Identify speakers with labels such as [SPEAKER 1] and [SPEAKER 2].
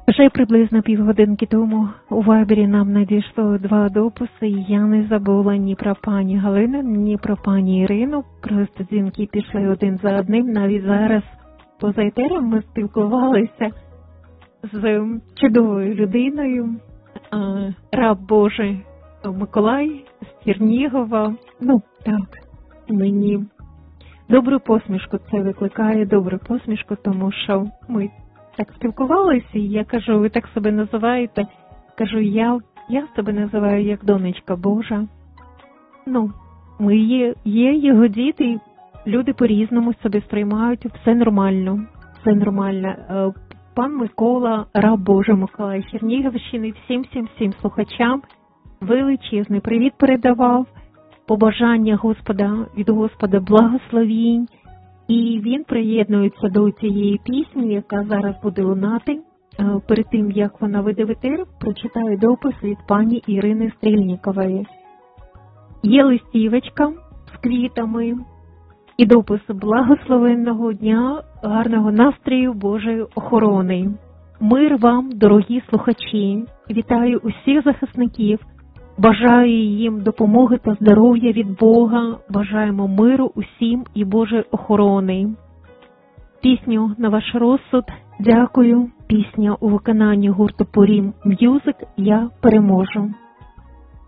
[SPEAKER 1] Вже приблизно півгодинки тому у Вайбері нам надійшло 2 дописи, і я не забула ні про пані Галину, ні про пані Ірину. Просто дзвінки пішли один за одним. Навіть зараз поза етером ми спілкувалися з чудовою людиною, раб Божий Миколай з Чернігова. Ну, так, мені добру посмішку це викликає, добру посмішку, тому що ми так спілкувалися, і я кажу, ви так себе називаєте? Кажу, я себе називаю як донечка Божа. Ну, ми є його діти, люди по-різному себе сприймають, все нормально, все нормально. Пан Микола, раб Божий Миколай Чернігівщини, всім слухачам величезний привіт передавав, побажання від Господа благословінь. І він приєднується до цієї пісні, яка зараз буде лунати. Перед тим, як вона вийде в етер, прочитаю допис від пані Ірини Стрільнікової. Є листівочка з квітами і допис благословенного дня, гарного настрою Божої охорони. Мир вам, дорогі слухачі! Вітаю усіх захисників! Бажаю їм допомоги та здоров'я від Бога. Бажаємо миру усім і Божої охорони. Пісню на ваш розсуд. Дякую. Пісня у виконанні гурту Порім М'юзик «Я переможу».